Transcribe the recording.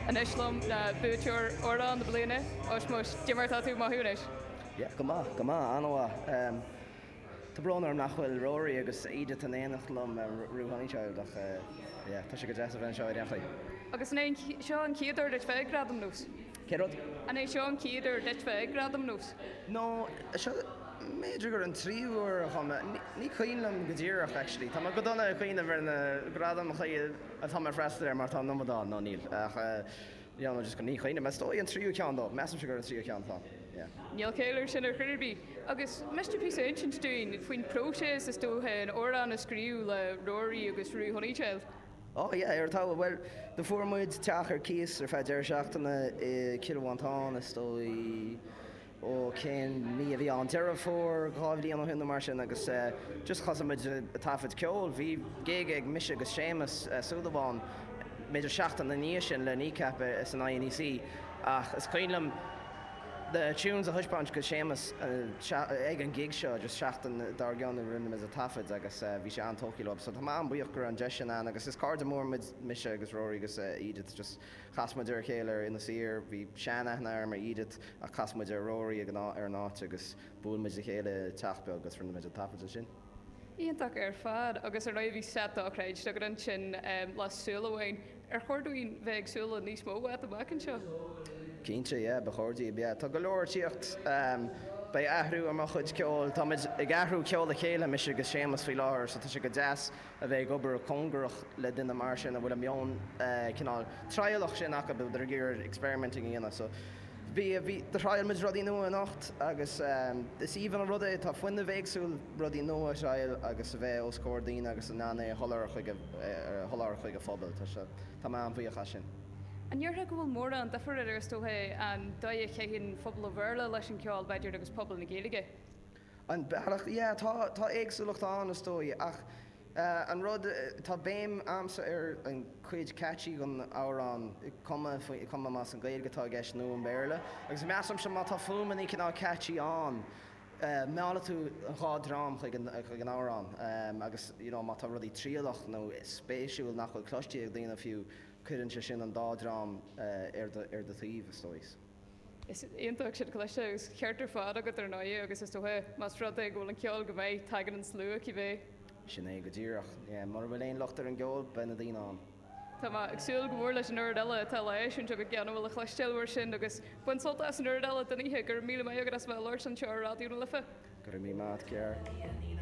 an Islam na búteúr órán na bliana os mus dimmartá tú máthúis. Go má anha Tá brnar nachfuil roií agus iad an éanachtlumm ruúhaníteil ach tá sé go de bhain seo decha. Agus seo an cíidir de 2 gradam nús. Cérod? An é seo an cíidir de 2 gradam nús. No, méidir gur an tríúir ní chuoinlam go ddíireach actually. Tá go donna chuoine bhar na gradam chuid a tá freistar mar tá nódá nó níl. Just go ní chuoine, me stoi an tríú ceandá, meam se gur an tríú ceantá. Níl céir sin ar chuirbí. Agus meiste pí ancient dúin faoin próséis is dóthe an órán a scríú le roií agus rú honíteil. Tá bhfuil de fuórmuid teachar cíos ar féidir seachtainna kilóháintán is dói ó cén ní a bhí an deire fór gábhí an hinna mar sin agus just chasamid a tafid ceol, bhí géig ag mis agus sémas súdaháin méidir seachtain na níos sin le nícap is an INEC ach is chuinlam the tunes a hushpunch go sémas ag an gig seo just seachtain dar gan rinne as a tafid agus bhí sé an tócilob, so tá an buíoch gur an deisian an agus is card mór mid mise agus roií agus Edith just chasmaidir chéile ina sir bhí seanna ar mar Edith a chasmaidir roií ag ar náit agus búlmid chéile taachbe agus rinne mid a tafid sin. Íonach ar fad agus ar raibhí setachréid do an sin lasúlahain ar chuirúin bheith agsúla níos mó a bhacan seo. Cínte be chóirdaí be tá go leir tíocht ba ahrú am chud ceol táid ag ahrú ceol a chéile me agus sémas fao láir, so tá sé go deas a bheith gobar congurach le duine mar sin a bhfuil mion cinál trialach sin acha be ar ggéir experimenting íana, so bhí de trial mid rodí nua nacht agus is íhan a rudé tá fuinna bhéagsúil rodí nua seil agus a bheith ó scódaín agus an nána tholar chuig a fphobal tá an bhuiocha sin. An dheartha go bhfuil mór an deafar ar tóthe an daoh chéann phobal bhirla leis an ceáil beidir agus pobl na Gaeilge. An bealach, tá éagsúlacht an tói ach an rud tá béim amsa ar an chuid catchy gon árán cuma más an Gaeilgetá gceist nó an béirle, agus measam sem má tá fuman í cinná catchy an. Meála tú an chádrám chuig an árán agus má tá rudí tríalach nó spéisiúil nach chuil cloistí ag daana fiú chuann se sin an dádrám ar de taobh stois. Is ionach siad chluiste agus cheartar fád agat ar 9 agus is dóthe más rud ag bhfuil an ceol go bhéh taigean an slua í bhéh. Sin é go ddíireach, mar bhfuil éon locht ar an ggheol bena daoine. Tá agsúil go mór leis an nuirdeile tá leiéis sin go ceanhfuil a chluisteilhar sin agus buin solta as an nuirdeile den ihe gur mí mé agus bheith leir an seo ráúna lifa. Gur mí mád cear.